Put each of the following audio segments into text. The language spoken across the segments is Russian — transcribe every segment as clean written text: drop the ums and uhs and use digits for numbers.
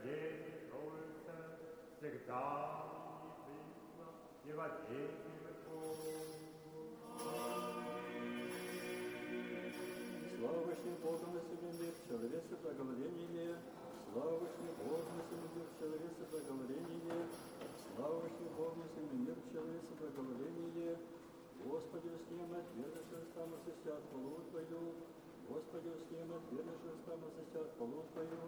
рождения Троицы, всегда и присно, и во веки веков. Слава Вышнему Богу на себе мир, человеце благоволение. Слава Вышнему Богу на себе мир, человеце благоволение. Слава Вышнему Богу на себе мир, человеце благоволение. Господи, сним от верных устам освящат хвалу Твою. Господи, сним от верных устам освящат хвалу Твою.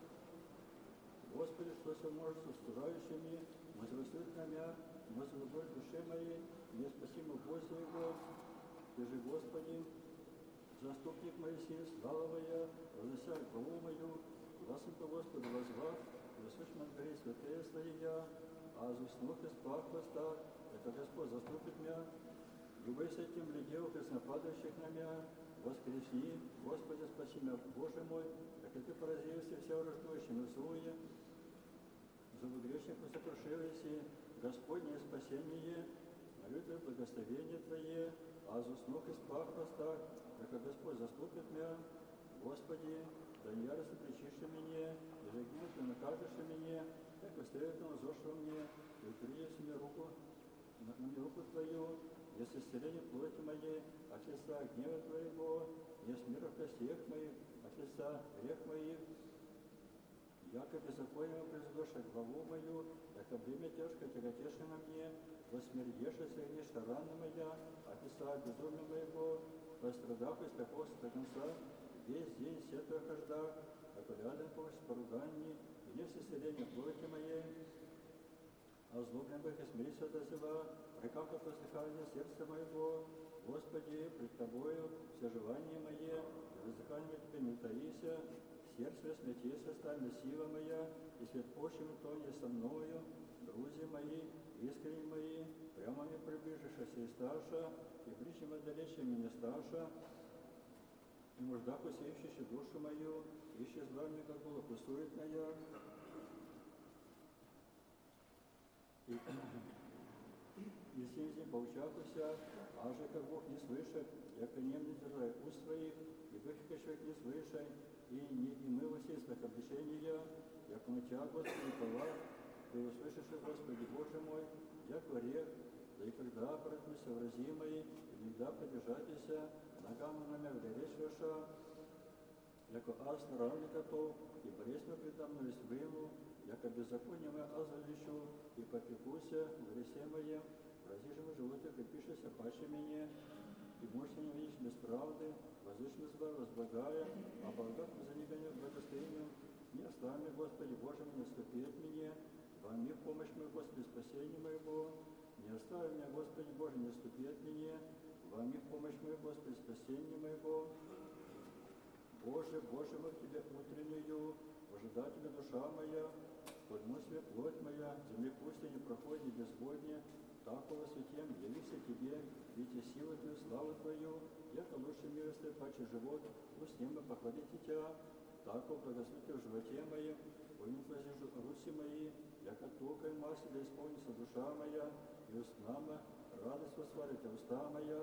Господи, что все можешь с устужающими, возвысит на меня, возвыдоль душе моей, не спасимо Боже Его. Ты же, Господи, заступник Моисей, слава моя, вознеся главу мою, гласом по Господу возвав, высочим от горе святые слоя, а заснув из пах хвоста, это Господь заступит меня, любовь этим людей, преснопадающих на меня, воскресни, Господи, спаси меня, Боже мой, как и Ты поразился все рождущим и суе, загрешников сокрушивайся, Господне спасение, молю Твое благословение Твое, а заснув из пах хвоста, как Господь заступит меня, Господи, да не яростно причиши меня, и же гнев Ты накажешь меня, как оставит Он зошел мне, и утридешь мне руку, на мне руку Твою, если исцеление плоти моей, от лица гнева Твоего, не с мира костях моих, от лица грех моих, яко беззаконием произведешь главу мою, яко бремя тяжко тяготеше на мне, восмердешься и нечто рана моя, от лица безумия моего, пострадав и слепость до конца, весь день сетуя хожда, как рядом помощь с поругании, и не в исцеление плоти моей, а злобным бых и смириться дозыва, прикав от воздыхания сердца моего, Господи, пред Тобою все желания мои, и воздыхание Тебе не таися, сердце смятися, стань сила моя, и свет почему то не со мною, друзья мои, искренне мои, прямо мне приближишься и старша, и ближним отдалече меня старша, и нужда посеющая душу мою, ищи зла мне, как было посуетная, и сизи поучахуся, а же как Бог не слышит, яко не держай уст своих, и быхика человек не слышай, и не имылося из своих обличения, яко на Тебя, Господи, пала, Ты услышишь, Господи, Боже мой, яко орех, да и когда поразмися врази мои, и нигда подержатися, ногам на меня вреречь ваша, яко аз на равне готов, и болезнь предо мной выму, яко беззаконие мое аз залечу, и попекуся в гресе моем, рази же мы животы, крепишься паче меня, и можете не видишь без правды, возвышен избав, возблагая, а болгах за негоню благословением, не оставь меня, Господи, Боже мой, не отступи от меня, Вам в помощь мою, Господи, спасение моего, не оставь меня, Господи, Боже, не отступи от меня, Вам в помощь мою, Господи, спасение моего, Боже, Боже мой, к Тебе утреннюю, ожидать Тебя душа моя, подну себе плоть моя, земли пусть не проходит безводье, такого святем явися Тебе, видя силу Твою, славу Твою, яко лучше милости, паче живот, пусть небо похвалите Тебя, тако благословите в животе моем, поймут возижу руси мои, яко токой массы да исполнится душа моя, и устнама радость восварите уста моя,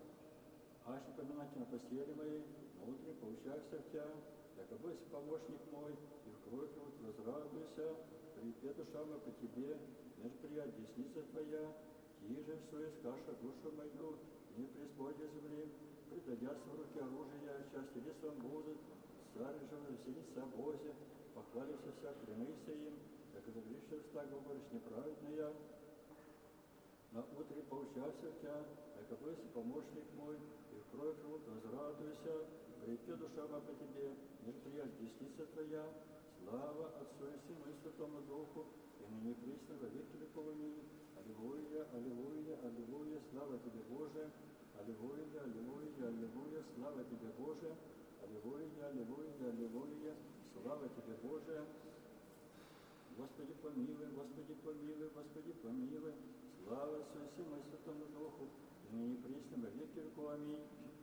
аж не поминайте на постели моей, на утре поучайся в Тебя, яко бойся помощник мой, и в кровь вот возрадуйся, припе душа моя по Тебе, меж прият десница Твоя, тиже все искаша душу мою, не преисподня земли, предадятся в руки оружия, счастье лесом будут, царь же веселится о Бозе, похвалился вся, клянися им, как загрешив уста, говоришь неправедная, на утре поучайся в Тебя, яко бойся помощник мой, и в кровь вот возрадуйся, припе душа моя по Тебе, меж прият десница Твоя, слава Отцу и Сыну и Святому Духу, и ныне присно во веки веков. Аминь. Аллилуйя, аллилуйя, аллилуйя, слава Тебе, Боже, аллилуйя, аллилуйя, аллилуйя, слава Тебе, Боже, аллилуйя, аллилуйя, аллилуйя, слава Тебе, Боже. Господи помилуй, Господи помилуй, Господи помилуй, слава Отцу и Сыну и Святому Духу, и ныне присно во веки веков. Аминь.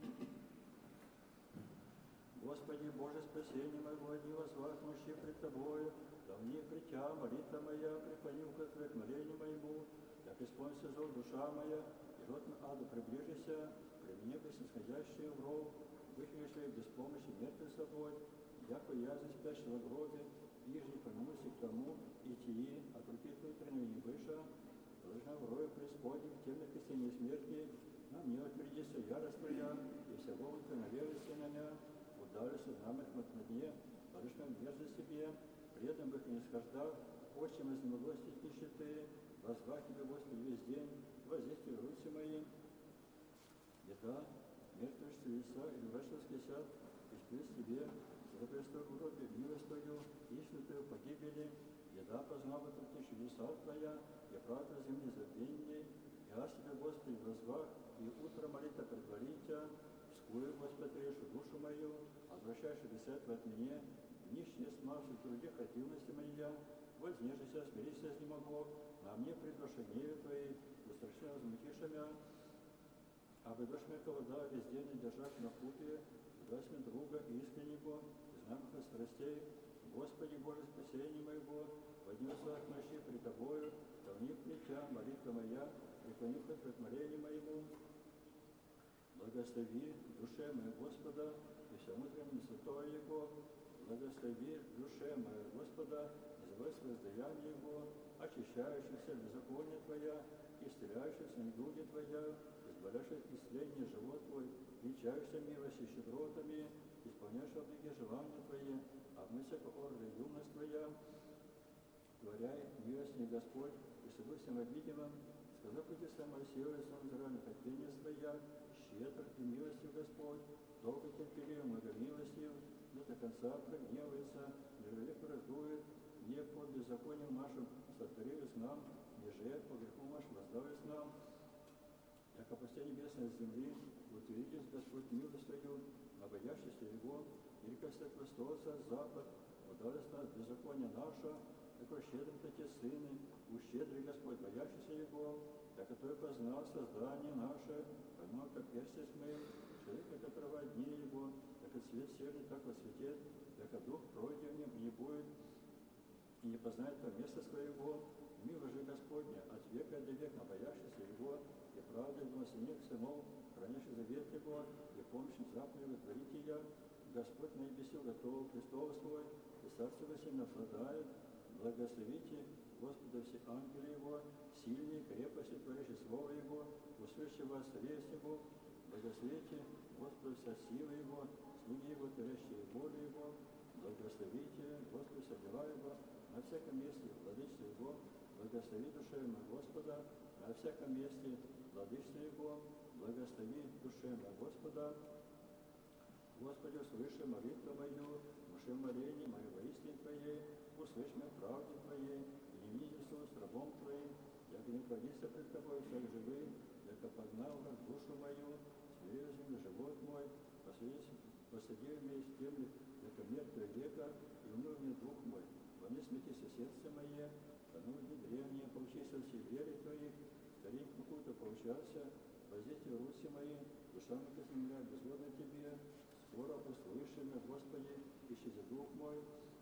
Господи, Боже, спасение моего, одни возвах мощи пред Тобою, да мне притя, молитва моя, преклонил к Твоему молению моему, як исполнится зов душа моя, и рот на аду приближися, при мне снисходящий в ров, выхвешивая без помощи мертвый собой, яко я за спящего гробе, иже не помянусь к тому, и тии, от руки внутреннего не выше, должна в рою преисподней, в темной костяне смерти, на мне утвердится ярость твоя, и вся волка навелась на меня, ударился намерть на дне, должна мерзость себе, предан бы не схождав, отчим из немилости нищеты, возвах тебе, Господи, весь день, воздействие руки мои, еда, мертвость лица, или врачевский сад, и сплюсь тебе, за престол уроби, милость твою, истину твою погибели, еда познал бы тут чудеса твоя, и правда земли забвенней, я себе, Господи, возвах, и утро молитва предварите, вскую, Господи, решу душу мою, отвращаешь бесед от меня, нищие смавши в труде хотелности моя, вознежися, смирися не могу, на мне придоши гневе твои, устрашно возмутишься, а выдашь мне вода везде не держать на пути, даст мне друга искреннего, знамых страстей, Господи Боже, спасение моего, поднесла к ночи при тобою, давни плетя, молитва моя, преклони к молению моему, благослови душе моей Господа, и все внутреннее святое Его, благослови душе моей Господа, и забывай воздаяние Его, очищающихся беззаконие Твоя, исцеляющихся недуги Твоя, избавляющих исцеление живот Твой, величающийся милостью щедротами, исполняющий облиги желания Твои, обмыся орды юность Твоя, творяй милостный Господь, и суду всем обидимым, сказал пути сам Моисею и сон Израиля, хотение своя, щедр и милостью Господь, долго терпеливым, много милостью, но до конца прогневается, нежели раздует, не по беззакониям нашим сотворились нам, неже по греху нашим воздавились нам, як опустя небесной земли, утвердись Господь милость Твою, обоящийся Его, и река Христоса, Запад, удалось нас беззаконие наше, такой щедрым те сыны, ущедрый Господь, боящийся Его, я который познал создание наше, поймал, как перстень смыл, человека, которого дни Его, как от свет севнет, так восветет, как дух пройдет в нем и не будет, и не познает то место своего, мило же Господня, от века до века, боящийся Его, и правда Его сынов сынов, хранящий завет Его, и помощник заповедей творите я, Господь на небесе готов престол свой, и царство всем обладает, благословите Господа все ангелы Его, сильные, крепости, творящие слово Его, услышите вас весть Его, благословите Господа вся сила Его, слуги Его, творящие волю Его, благословите Господа вся дела Его, на всяком месте владычество Его, благослови душе моя Господа, на всяком месте владычество Его, благослови душе моя Господа, Господи, услыши молитву мою, душе моление мое воистине Твоей, услышь меня правде Твоей, и не види Иисус рабом Твоим, як не кладися пред Тобой всех живых, яко познал враг душу мою, смирил землю живот мой, посадил меня из темных, яко мертвое века, и уныл мне дух мой, во мне смятися сердце мое, тону в древнее, поучися все вере Твоих, старик какую-то поучался, воздействие руки мои, душа моя земля, безводна Тебе, скоро послыши меня, Господи, исчези дух мой,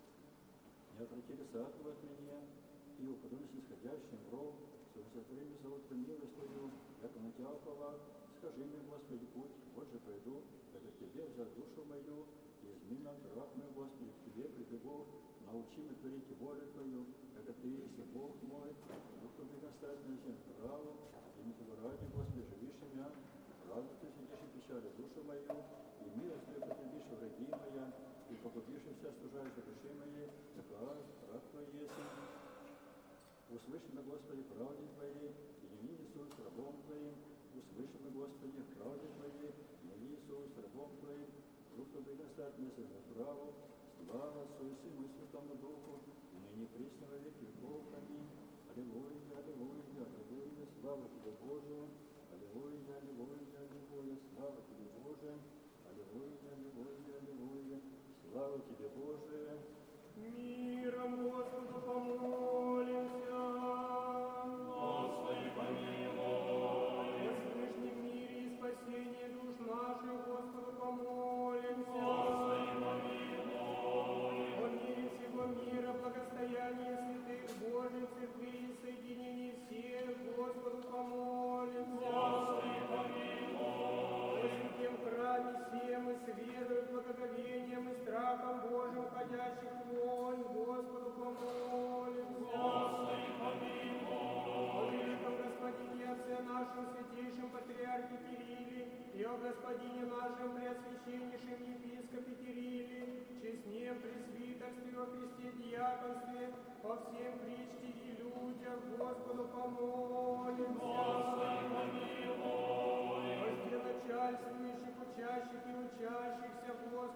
не отврати лица Твоего от меня, и упаду с исходящим в ров, сотвори мне за утро милость Твою, как на Тебя упала, скажи мне, Господи, путь, вот же пойду, как к Тебе взял душу мою, и измени нам раб мой, Господи, к Тебе прибегу, научи меня творить волю Твою, как Ты есть Бог мой, Дух Твой наставит на землю праву, и не Твою ради, Господи, живишь меня, правду Ты сидишь и печали душу мою, и милость Твою потребишь враги моя, и погубишь вся стужающая души моей, такова раб Твой есть. Услышь меня, Господи, правде Твоей, и не види Иисус рабом Твоим, услышь меня, Господи, правде Твоей, и не види Иисус рабом Твоим, Дух Твой наставит меня за праву, слава Отцу и Сыну и Святому Духу, и ныне присно во веки веков. Аминь. Аллилуйя, аллилуйя, аллилуйя, слава Тебе, Боже, аллилуйя, аллилуйя, аллилуйя, слава Тебе, Боже, аллилуйя, аллилуйя, аллилуйя, слава Тебе, Боже. Миром Господу помолимся. Господи, помилуй. О Всевышнем мире и спасении душ наших Господу помолимся. Господи, помилуй. О мире всего мира, благостоянии святых Божьих церквей и соединении всех Господу помолимся. Господи, помилуй. О святем храме всем и с верою, благоговением и страхом Божьим ходящих вонь Господу помолимся. Господи, помилуй. О великом Господине Отце нашем, святейшем Патриархе Кирилле, и о Господине нашем Преосвященнейшем Епископе Кирилле, честнем пресвитерстве во Христе диаконстве, по всем причте и людях, Господу помолимся.